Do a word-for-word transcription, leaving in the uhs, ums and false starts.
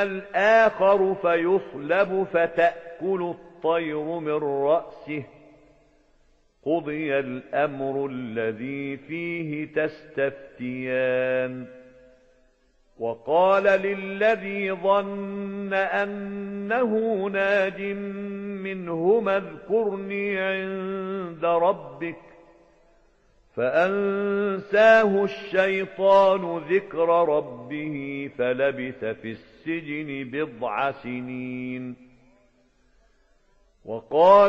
الآخر فيصلب فتأكل الطير من رأسه قضي الأمر الذي فيه تستفتيان وقال للذي ظن أنه ناج منهما اذكرني عند ربك فأنساه الشيطان ذكر ربه فلبث في السجن بضع سنين وقال